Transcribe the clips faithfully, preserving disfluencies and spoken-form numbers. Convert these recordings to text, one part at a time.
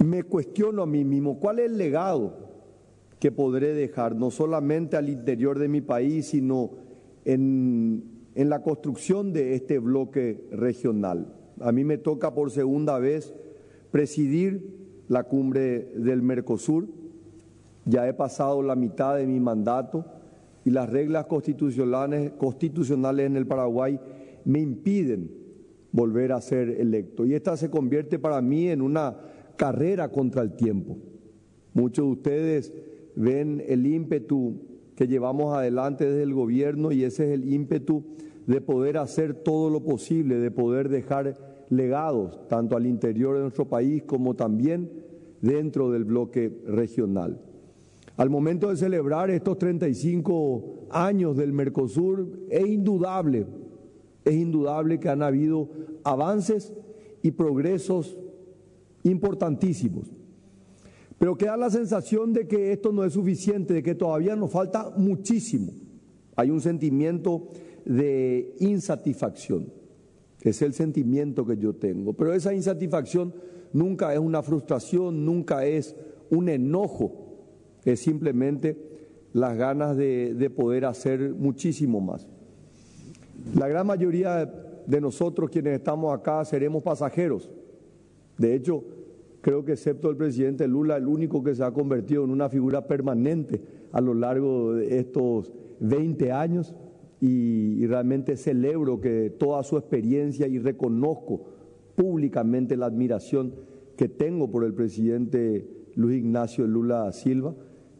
me cuestiono a mí mismo, ¿cuál es el legado que podré dejar, no solamente al interior de mi país, sino en, en la construcción de este bloque regional? A mí me toca por segunda vez presidir la cumbre del Mercosur. Ya he pasado la mitad de mi mandato y las reglas constitucionales, constitucionales en el Paraguay me impiden volver a ser electo. Y esta se convierte para mí en una carrera contra el tiempo. Muchos de ustedes ven el ímpetu que llevamos adelante desde el gobierno y ese es el ímpetu de poder hacer todo lo posible, de poder dejar legados tanto al interior de nuestro país como también dentro del bloque regional. Al momento de celebrar estos treinta y cinco años del Mercosur, es indudable, es indudable que han habido avances y progresos importantísimos. Pero queda la sensación de que esto no es suficiente, de que todavía nos falta muchísimo. Hay un sentimiento de insatisfacción. Es el sentimiento que yo tengo. Pero esa insatisfacción nunca es una frustración, nunca es un enojo. Es simplemente las ganas de, de poder hacer muchísimo más. La gran mayoría de nosotros quienes estamos acá seremos pasajeros. De hecho, creo que excepto el presidente Lula, el único que se ha convertido en una figura permanente a lo largo de estos veinte años y, y realmente celebro que toda su experiencia y reconozco públicamente la admiración que tengo por el presidente Luis Ignacio Lula da Silva.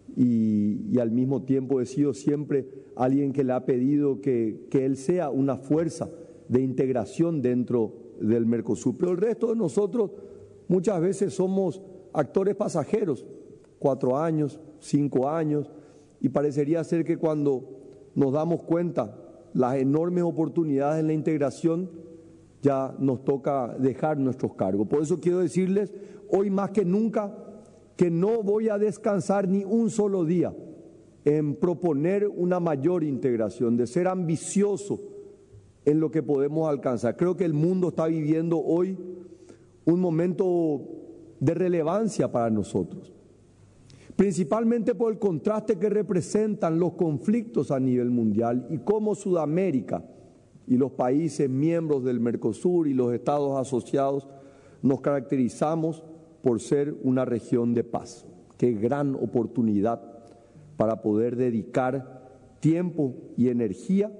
Y, y al mismo tiempo he sido siempre alguien que le ha pedido que, que él sea una fuerza de integración dentro del Mercosur. Pero el resto de nosotros muchas veces somos actores pasajeros, cuatro años, cinco años, y parecería ser que cuando nos damos cuenta las enormes oportunidades en la integración, ya nos toca dejar nuestros cargos. Por eso quiero decirles, hoy más que nunca, que no voy a descansar ni un solo día en proponer una mayor integración, de ser ambicioso en lo que podemos alcanzar. Creo que el mundo está viviendo hoy un momento de relevancia para nosotros, principalmente por el contraste que representan los conflictos a nivel mundial y cómo Sudamérica y los países miembros del Mercosur y los estados asociados nos caracterizamos por ser una región de paz. Qué gran oportunidad para poder dedicar tiempo y energía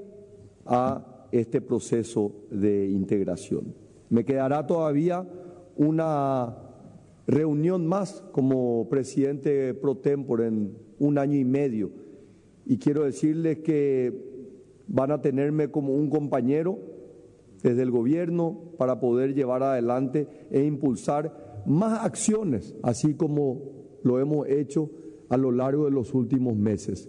a este proceso de integración. Me quedará todavía una reunión más como presidente pro tempore en un año y medio y quiero decirles que van a tenerme como un compañero desde el gobierno para poder llevar adelante e impulsar más acciones, así como lo hemos hecho a lo largo de los últimos meses.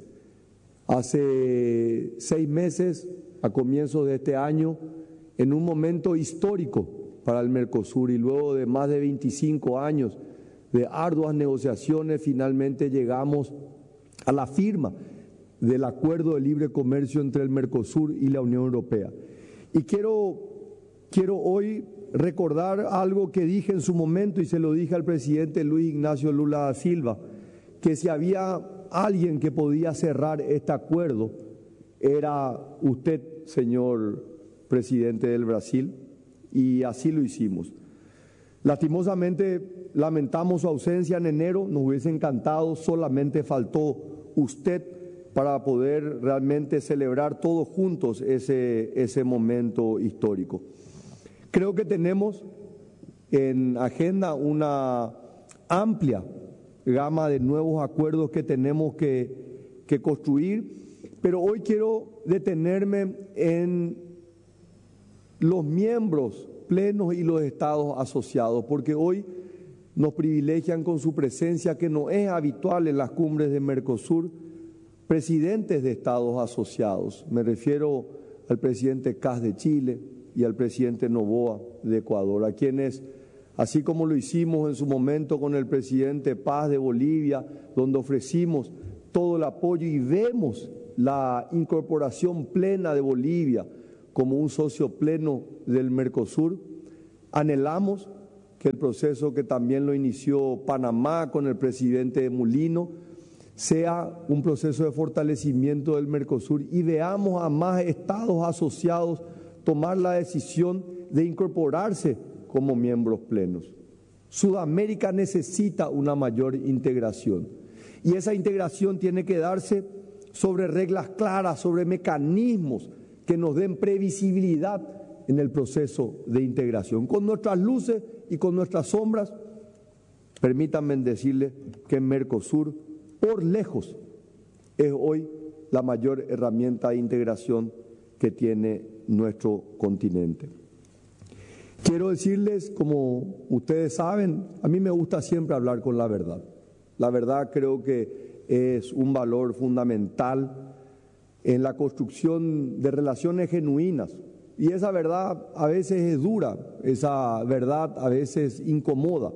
Hace seis meses, a comienzos de este año, en un momento histórico para el Mercosur y luego de más de veinticinco años de arduas negociaciones, finalmente llegamos a la firma del Acuerdo de Libre Comercio entre el Mercosur y la Unión Europea. Y quiero, quiero hoy recordar algo que dije en su momento y se lo dije al presidente Luis Ignacio Lula da Silva, que si había alguien que podía cerrar este acuerdo, era usted, señor presidente del Brasil, y así lo hicimos. Lastimosamente lamentamos su ausencia en enero, nos hubiese encantado, solamente faltó usted para poder realmente celebrar todos juntos ese, ese momento histórico. Creo que tenemos en agenda una amplia gama de nuevos acuerdos que tenemos que, que construir, pero hoy quiero detenerme en los miembros plenos y los estados asociados, porque hoy nos privilegian con su presencia, que no es habitual en las cumbres de Mercosur, presidentes de estados asociados. Me refiero al presidente Kast de Chile y al presidente Noboa de Ecuador, a quienes, así como lo hicimos en su momento con el presidente Paz de Bolivia, donde ofrecimos todo el apoyo y vemos la incorporación plena de Bolivia como un socio pleno del Mercosur, anhelamos que el proceso que también lo inició Panamá con el presidente Mulino sea un proceso de fortalecimiento del Mercosur y veamos a más estados asociados tomar la decisión de incorporarse como miembros plenos. Sudamérica necesita una mayor integración y esa integración tiene que darse sobre reglas claras, sobre mecanismos que nos den previsibilidad en el proceso de integración. Con nuestras luces y con nuestras sombras, permítanme decirles que Mercosur, por lejos, es hoy la mayor herramienta de integración que tiene nuestro continente. Quiero decirles, como ustedes saben, a mí me gusta siempre hablar con la verdad. La verdad creo que es un valor fundamental en la construcción de relaciones genuinas. Y esa verdad a veces es dura, esa verdad a veces incomoda,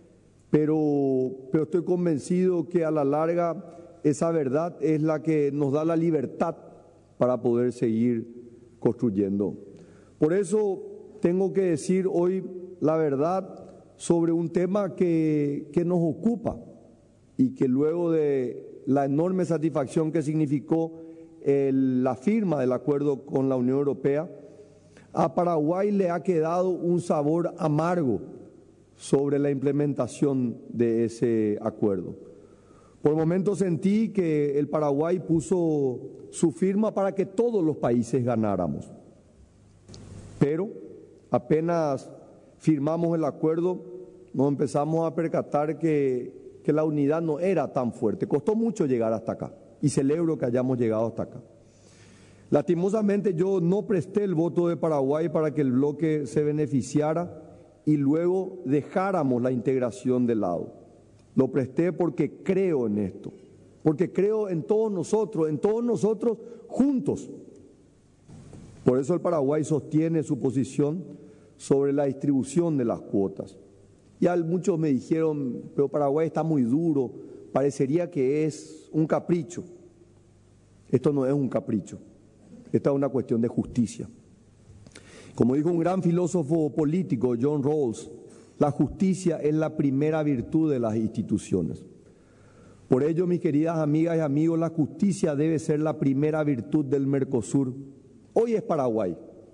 pero, pero estoy convencido que a la larga esa verdad es la que nos da la libertad para poder seguir construyendo. Por eso tengo que decir hoy la verdad sobre un tema que, que nos ocupa y que luego de la enorme satisfacción que significó el, la firma del acuerdo con la Unión Europea, a Paraguay le ha quedado un sabor amargo sobre la implementación de ese acuerdo. Por momentos sentí que el Paraguay puso su firma para que todos los países ganáramos. Pero apenas firmamos el acuerdo, nos empezamos a percatar que, que la unidad no era tan fuerte. Costó mucho llegar hasta acá y celebro que hayamos llegado hasta acá. Lastimosamente yo no presté el voto de Paraguay para que el bloque se beneficiara y luego dejáramos la integración de lado. Lo presté porque creo en esto, porque creo en todos nosotros, en todos nosotros juntos. Por eso el Paraguay sostiene su posición sobre la distribución de las cuotas. Ya muchos me dijeron, pero Paraguay está muy duro, parecería que es un capricho. Esto no es un capricho. Esta es una cuestión de justicia. Como dijo un gran filósofo político, John Rawls, la justicia es la primera virtud de las instituciones. Por ello, mis queridas amigas y amigos, la justicia debe ser la primera virtud del Mercosur. Hoy es Paraguay,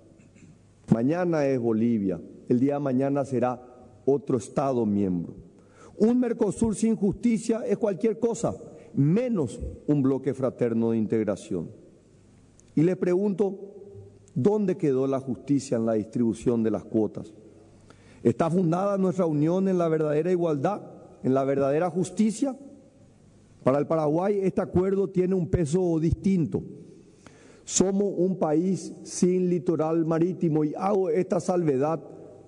mañana es Bolivia, el día de mañana será otro Estado miembro. Un Mercosur sin justicia es cualquier cosa, menos un bloque fraterno de integración. Y les pregunto, ¿dónde quedó la justicia en la distribución de las cuotas? ¿Está fundada nuestra unión en la verdadera igualdad, en la verdadera justicia? Para el Paraguay este acuerdo tiene un peso distinto. Somos un país sin litoral marítimo y hago esta salvedad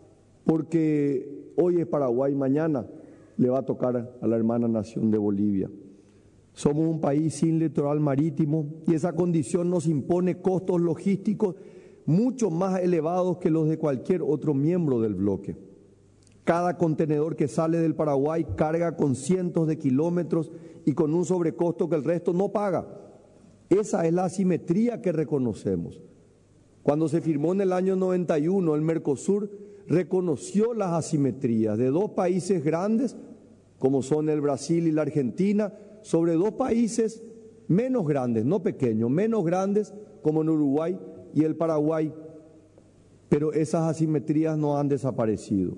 porque hoy es Paraguay, mañana le va a tocar a la hermana nación de Bolivia. Somos un país sin litoral marítimo y esa condición nos impone costos logísticos mucho más elevados que los de cualquier otro miembro del bloque. Cada contenedor que sale del Paraguay carga con cientos de kilómetros y con un sobrecosto que el resto no paga. Esa es la asimetría que reconocemos. Cuando se firmó en el año noventa y uno, el Mercosur reconoció las asimetrías de dos países grandes, como son el Brasil y la Argentina, sobre dos países menos grandes, no pequeños, menos grandes, como en Uruguay y el Paraguay. Pero esas asimetrías no han desaparecido.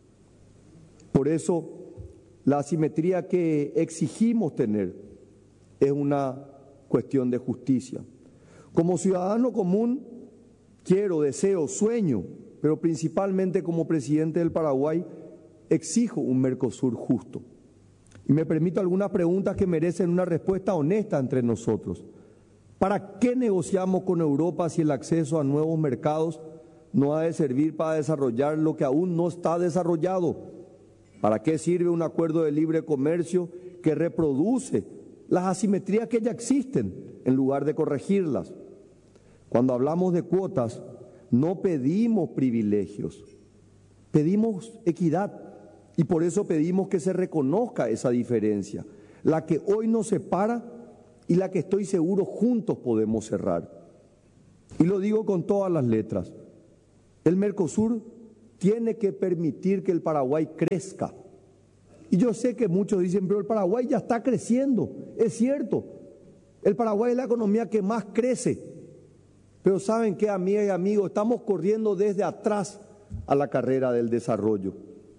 Por eso, la asimetría que exigimos tener es una cuestión de justicia. Como ciudadano común, quiero, deseo, sueño, pero principalmente como presidente del Paraguay, exijo un Mercosur justo. Y me permito algunas preguntas que merecen una respuesta honesta entre nosotros. ¿Para qué negociamos con Europa si el acceso a nuevos mercados no ha de servir para desarrollar lo que aún no está desarrollado? ¿Para qué sirve un acuerdo de libre comercio que reproduce las asimetrías que ya existen en lugar de corregirlas? Cuando hablamos de cuotas, no pedimos privilegios, pedimos equidad. Y por eso pedimos que se reconozca esa diferencia, la que hoy nos separa y la que estoy seguro juntos podemos cerrar. Y lo digo con todas las letras. El Mercosur tiene que permitir que el Paraguay crezca. Y yo sé que muchos dicen, pero el Paraguay ya está creciendo. Es cierto, el Paraguay es la economía que más crece. Pero ¿saben qué, amigas y amigos? Estamos corriendo desde atrás a la carrera del desarrollo.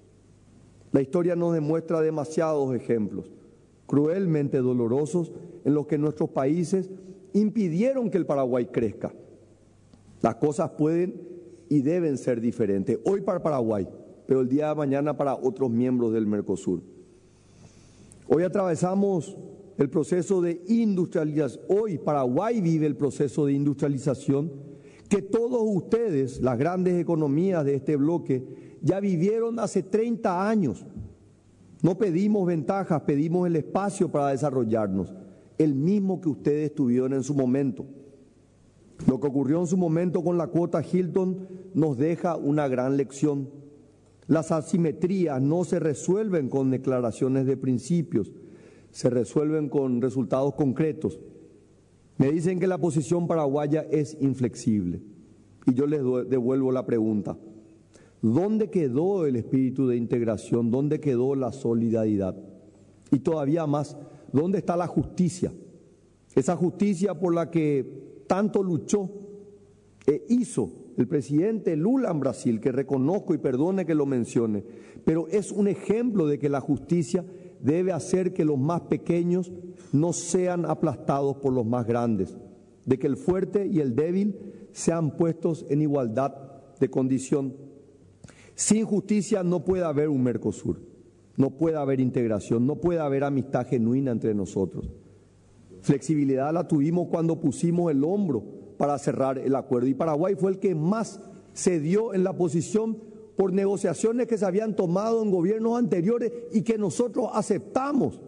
La historia nos demuestra demasiados ejemplos, cruelmente dolorosos, en los que nuestros países impidieron que el Paraguay crezca. Las cosas pueden y deben ser diferentes, hoy para Paraguay, pero el día de mañana para otros miembros del Mercosur. Hoy atravesamos el proceso de industrialización, hoy Paraguay vive el proceso de industrialización que todos ustedes, las grandes economías de este bloque, ya vivieron hace treinta años. No pedimos ventajas, pedimos el espacio para desarrollarnos, el mismo que ustedes tuvieron en su momento. Lo que ocurrió en su momento con la cuota Hilton nos deja una gran lección. Las asimetrías no se resuelven con declaraciones de principios, se resuelven con resultados concretos. Me dicen que la posición paraguaya es inflexible y yo les devuelvo la pregunta. ¿Dónde quedó el espíritu de integración? ¿Dónde quedó la solidaridad? Y todavía más, ¿dónde está la justicia? Esa justicia por la que tanto luchó e hizo el presidente Lula en Brasil, que reconozco y perdone que lo mencione, pero es un ejemplo de que la justicia debe hacer que los más pequeños no sean aplastados por los más grandes, de que el fuerte y el débil sean puestos en igualdad de condición. Sin justicia no puede haber un Mercosur, no puede haber integración, no puede haber amistad genuina entre nosotros. Flexibilidad la tuvimos cuando pusimos el hombro para cerrar el acuerdo y Paraguay fue el que más cedió en la posición por negociaciones que se habían tomado en gobiernos anteriores y que nosotros aceptamos.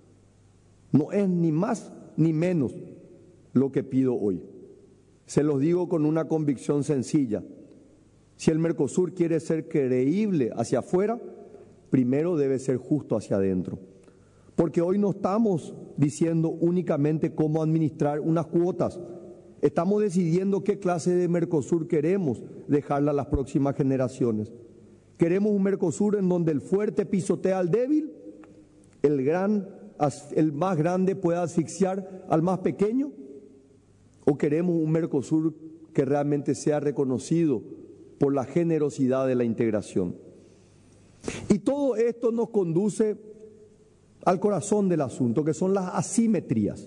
No es ni más ni menos lo que pido hoy. Se los digo con una convicción sencilla. Si el Mercosur quiere ser creíble hacia afuera, primero debe ser justo hacia adentro. Porque hoy no estamos diciendo únicamente cómo administrar unas cuotas. Estamos decidiendo qué clase de Mercosur queremos dejarla a las próximas generaciones. ¿Queremos un Mercosur en donde el fuerte pisotea al débil, el, gran, el más grande pueda asfixiar al más pequeño? ¿O queremos un Mercosur que realmente sea reconocido por la generosidad de la integración? Y todo esto nos conduce al corazón del asunto, que son las asimetrías.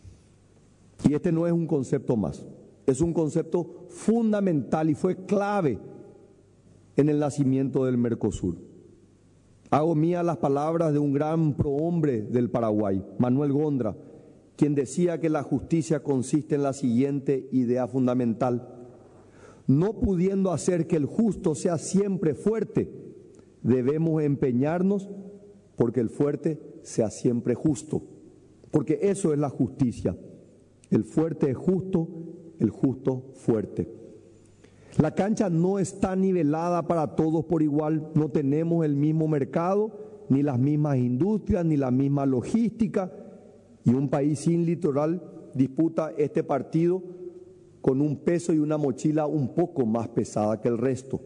Y este no es un concepto más, es un concepto fundamental y fue clave en el nacimiento del Mercosur. Hago mía las palabras de un gran prohombre del Paraguay, Manuel Gondra, quien decía que la justicia consiste en la siguiente idea fundamental: no pudiendo hacer que el justo sea siempre fuerte, debemos empeñarnos porque el fuerte sea siempre justo, porque eso es la justicia. El fuerte es justo, el justo fuerte. La cancha no está nivelada para todos por igual, no tenemos el mismo mercado, ni las mismas industrias, ni la misma logística, y un país sin litoral disputa este partido con un peso y una mochila un poco más pesada que el resto.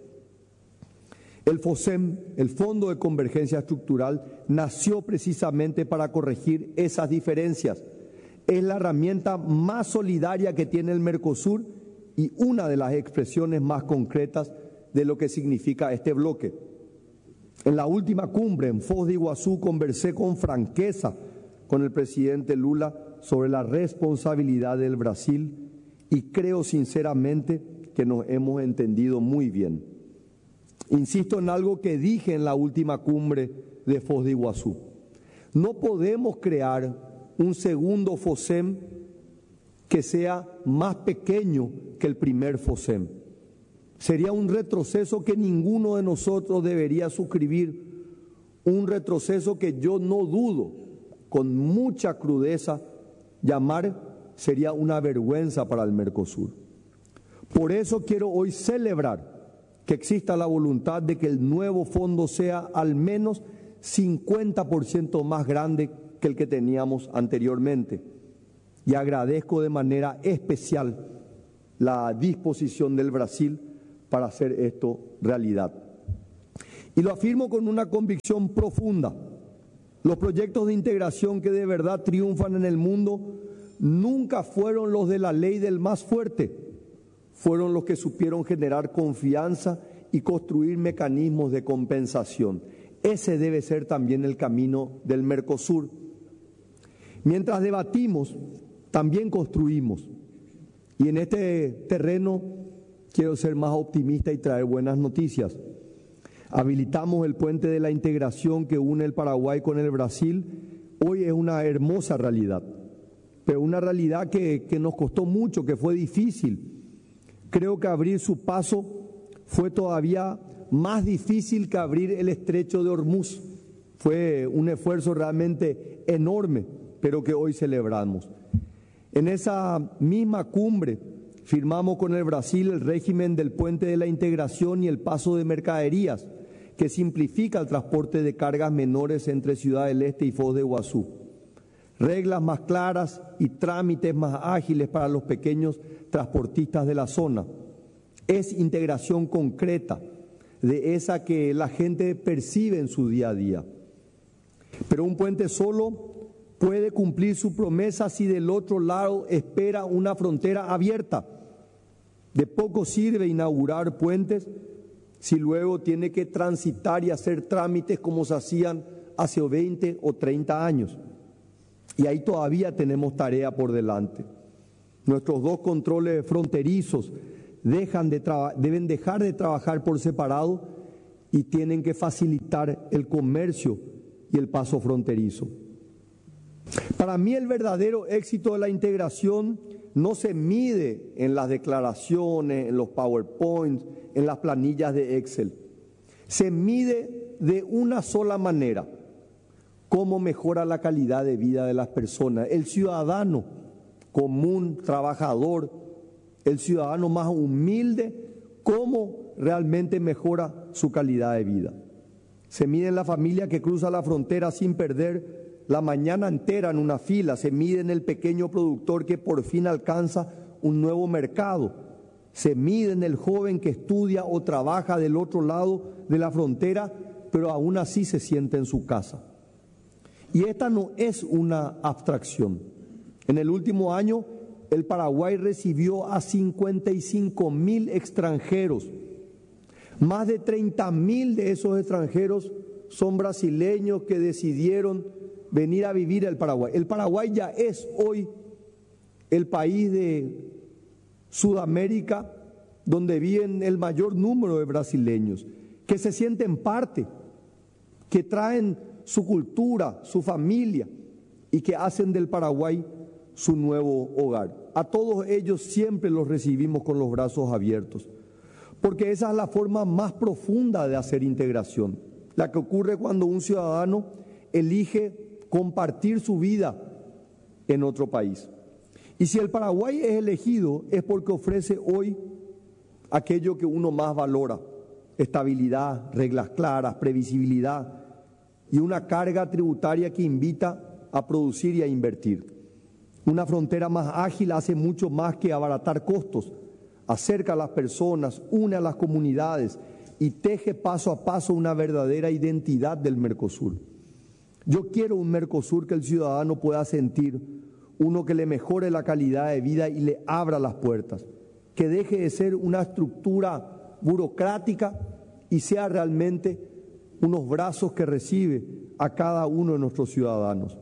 El FOSEM, el Fondo de Convergencia Estructural, nació precisamente para corregir esas diferencias. Es la herramienta más solidaria que tiene el Mercosur y una de las expresiones más concretas de lo que significa este bloque. En la última cumbre en Foz de Iguazú conversé con franqueza con el presidente Lula sobre la responsabilidad del Brasil y creo sinceramente que nos hemos entendido muy bien. Insisto en algo que dije en la última cumbre de Foz de Iguazú. No podemos crear un segundo FOSEM que sea más pequeño que el primer FOSEM. Sería un retroceso que ninguno de nosotros debería suscribir, un retroceso que yo no dudo, con mucha crudeza, llamar sería una vergüenza para el Mercosur. Por eso quiero hoy celebrar que exista la voluntad de que el nuevo fondo sea al menos cincuenta por ciento más grande que el que teníamos anteriormente. Y agradezco de manera especial la disposición del Brasil para hacer esto realidad. Y lo afirmo con una convicción profunda. Los proyectos de integración que de verdad triunfan en el mundo nunca fueron los de la ley del más fuerte, fueron los que supieron generar confianza y construir mecanismos de compensación. Ese debe ser también el camino del Mercosur. Mientras debatimos, también construimos. Y en este terreno quiero ser más optimista y traer buenas noticias. Habilitamos el puente de la integración que une el Paraguay con el Brasil. Hoy es una hermosa realidad, pero una realidad que, que nos costó mucho, que fue difícil. Creo que abrir su paso fue todavía más difícil que abrir el estrecho de Hormuz. Fue un esfuerzo realmente enorme, pero que hoy celebramos. En esa misma cumbre firmamos con el Brasil el régimen del puente de la integración y el paso de mercaderías, que simplifica el transporte de cargas menores entre Ciudad del Este y Foz de Iguazú. Reglas más claras y trámites más ágiles para los pequeños transportistas de la zona. Es integración concreta, de esa que la gente percibe en su día a día. Pero un puente solo puede cumplir su promesa si del otro lado espera una frontera abierta. De poco sirve inaugurar puentes si luego tiene que transitar y hacer trámites como se hacían hace veinte o treinta años. Y ahí todavía tenemos tarea por delante. Nuestros dos controles fronterizos dejan de deben dejar de trabajar por separado y tienen que facilitar el comercio y el paso fronterizo. Para mí el verdadero éxito de la integración no se mide en las declaraciones, en los PowerPoints, en las planillas de Excel. Se mide de una sola manera: cómo mejora la calidad de vida de las personas. El ciudadano común, trabajador, el ciudadano más humilde, cómo realmente mejora su calidad de vida. Se mide en la familia que cruza la frontera sin perder la mañana entera en una fila. Se mide en el pequeño productor que por fin alcanza un nuevo mercado. Se mide en el joven que estudia o trabaja del otro lado de la frontera, pero aún así se siente en su casa. Y esta no es una abstracción. En el último año, el Paraguay recibió a cincuenta y cinco mil extranjeros. Más de treinta mil de esos extranjeros son brasileños que decidieron venir a vivir al Paraguay. El Paraguay ya es hoy el país de Sudamérica donde viven el mayor número de brasileños, que se sienten parte, que traen su cultura, su familia y que hacen del Paraguay su nuevo hogar. A todos ellos siempre los recibimos con los brazos abiertos, porque esa es la forma más profunda de hacer integración, la que ocurre cuando un ciudadano elige compartir su vida en otro país. Y si el Paraguay es elegido es porque ofrece hoy aquello que uno más valora: estabilidad, reglas claras, previsibilidad y una carga tributaria que invita a producir y a invertir. Una frontera más ágil hace mucho más que abaratar costos, acerca a las personas, une a las comunidades y teje paso a paso una verdadera identidad del Mercosur. Yo quiero un Mercosur que el ciudadano pueda sentir, uno que le mejore la calidad de vida y le abra las puertas, que deje de ser una estructura burocrática y sea realmente unos brazos que recibe a cada uno de nuestros ciudadanos.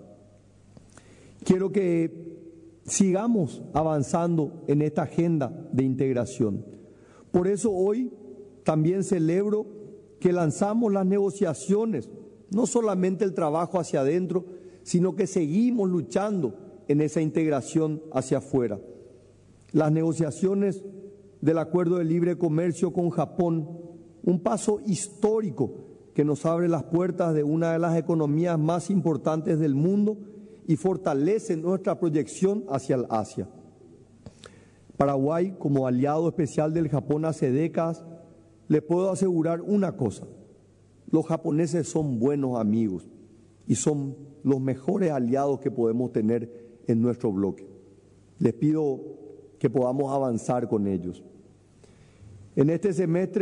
Quiero que sigamos avanzando en esta agenda de integración. Por eso hoy también celebro que lanzamos las negociaciones, no solamente el trabajo hacia adentro, sino que seguimos luchando en esa integración hacia afuera. Las negociaciones del Acuerdo de Libre Comercio con Japón, un paso histórico que nos abre las puertas de una de las economías más importantes del mundo y fortalece nuestra proyección hacia el Asia. Paraguay, como aliado especial del Japón hace décadas, le puedo asegurar una cosa: los japoneses son buenos amigos y son los mejores aliados que podemos tener en nuestro bloque. Les pido que podamos avanzar con ellos. En este semestre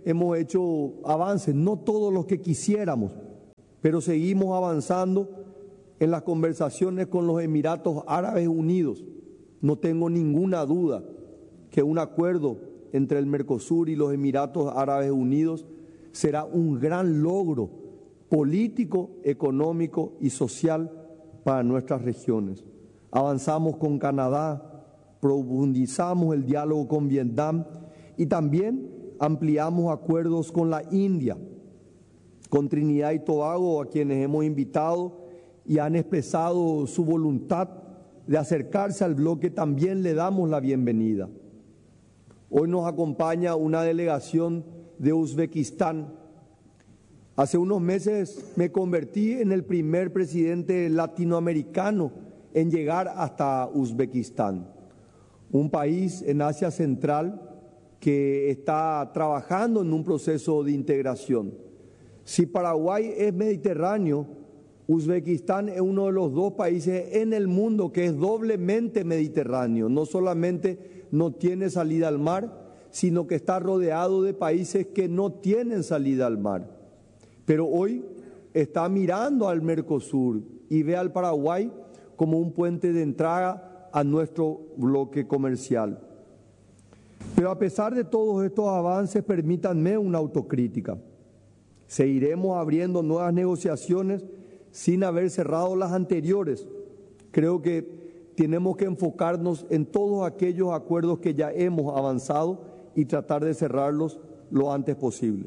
hemos hecho avances, no todos los que quisiéramos, pero seguimos avanzando en las conversaciones con los Emiratos Árabes Unidos. No tengo ninguna duda que un acuerdo entre el Mercosur y los Emiratos Árabes Unidos será un gran logro político, económico y social para nuestras regiones. Avanzamos con Canadá, profundizamos el diálogo con Vietnam y también ampliamos acuerdos con la India, con Trinidad y Tobago, a quienes hemos invitado y han expresado su voluntad de acercarse al bloque. También le damos la bienvenida. Hoy nos acompaña una delegación de Uzbekistán. Hace unos meses me convertí en el primer presidente latinoamericano en llegar hasta Uzbekistán, un país en Asia Central que está trabajando en un proceso de integración. Si Paraguay es mediterráneo, Uzbekistán es uno de los dos países en el mundo que es doblemente mediterráneo. No solamente no tiene salida al mar, sino que está rodeado de países que no tienen salida al mar. Pero hoy está mirando al Mercosur y ve al Paraguay como un puente de entrada a nuestro bloque comercial. Pero a pesar de todos estos avances, permítanme una autocrítica. Seguiremos abriendo nuevas negociaciones sin haber cerrado las anteriores. Creo que tenemos que enfocarnos en todos aquellos acuerdos que ya hemos avanzado y tratar de cerrarlos lo antes posible.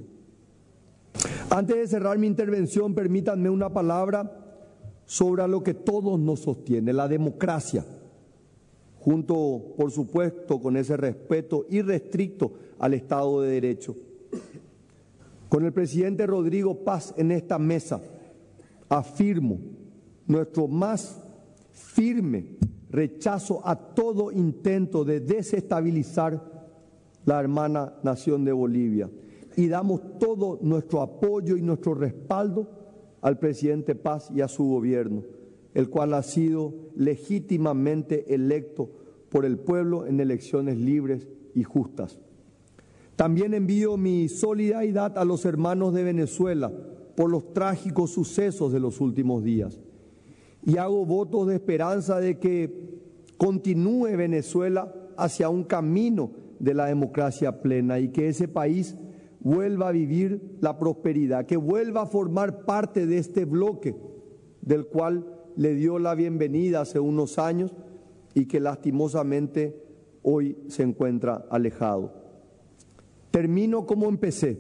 Antes de cerrar mi intervención, permítanme una palabra sobre lo que todos nos sostiene, la democracia, junto, por supuesto, con ese respeto irrestricto al Estado de Derecho. Con el presidente Rodrigo Paz en esta mesa, afirmo nuestro más firme rechazo a todo intento de desestabilizar la hermana nación de Bolivia y damos todo nuestro apoyo y nuestro respaldo al presidente Paz y a su gobierno, el cual ha sido legítimamente electo por el pueblo en elecciones libres y justas. También envío mi solidaridad a los hermanos de Venezuela por los trágicos sucesos de los últimos días y hago votos de esperanza de que continúe Venezuela hacia un camino de la democracia plena y que ese país vuelva a vivir la prosperidad, que vuelva a formar parte de este bloque del cual le dio la bienvenida hace unos años y que lastimosamente hoy se encuentra alejado. Termino como empecé.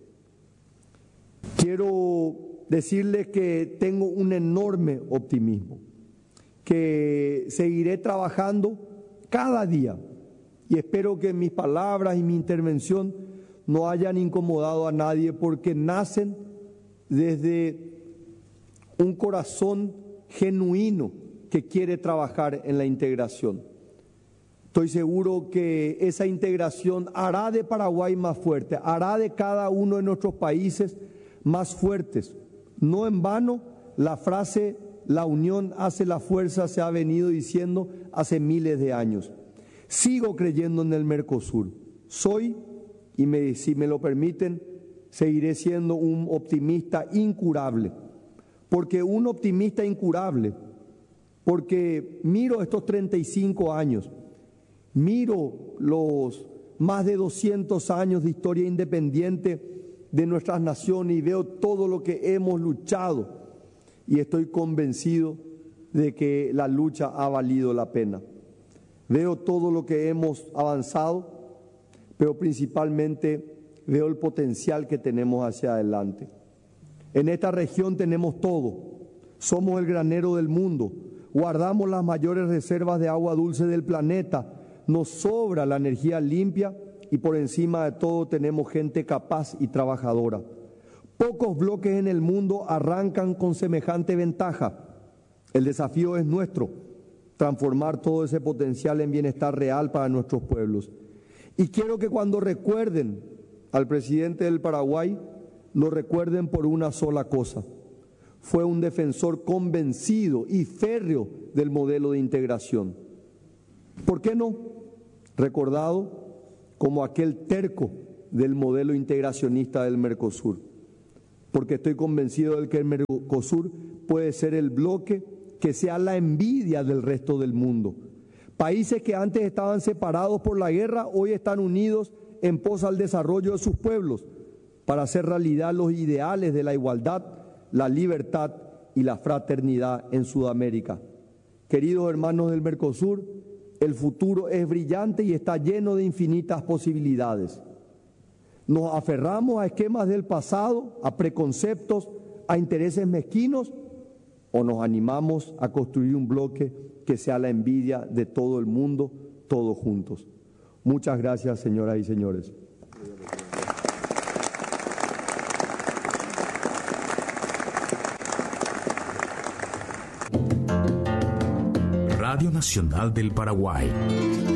Quiero decirles que tengo un enorme optimismo, que seguiré trabajando cada día y espero que mis palabras y mi intervención no hayan incomodado a nadie porque nacen desde un corazón genuino que quiere trabajar en la integración. Estoy seguro que esa integración hará de Paraguay más fuerte, hará de cada uno de nuestros países más fuertes. No en vano la frase "la unión hace la fuerza" se ha venido diciendo hace miles de años. Sigo creyendo en el Mercosur. Soy, y me, si me lo permiten, seguiré siendo un optimista incurable. Porque un optimista incurable, porque miro estos treinta y cinco años, miro los más de doscientos años de historia independiente de nuestras naciones y veo todo lo que hemos luchado y estoy convencido de que la lucha ha valido la pena. Veo todo lo que hemos avanzado, pero principalmente veo el potencial que tenemos hacia adelante. En esta región tenemos todo, somos el granero del mundo, guardamos las mayores reservas de agua dulce del planeta, nos sobra la energía limpia y por encima de todo tenemos gente capaz y trabajadora. Pocos bloques en el mundo arrancan con semejante ventaja. El desafío es nuestro, transformar todo ese potencial en bienestar real para nuestros pueblos. Y quiero que cuando recuerden al presidente del Paraguay, lo recuerden por una sola cosa. Fue un defensor convencido y férreo del modelo de integración. ¿Por qué no? Recordado como aquel terco del modelo integracionista del Mercosur, porque estoy convencido de que el Mercosur puede ser el bloque que sea la envidia del resto del mundo. Países que antes estaban separados por la guerra, hoy están unidos en pos al desarrollo de sus pueblos, para hacer realidad los ideales de la igualdad, la libertad y la fraternidad en Sudamérica. Queridos hermanos del Mercosur, el futuro es brillante y está lleno de infinitas posibilidades. ¿Nos aferramos a esquemas del pasado, a preconceptos, a intereses mezquinos, o nos animamos a construir un bloque que sea la envidia de todo el mundo, todos juntos? Muchas gracias, señoras y señores. Radio Nacional del Paraguay.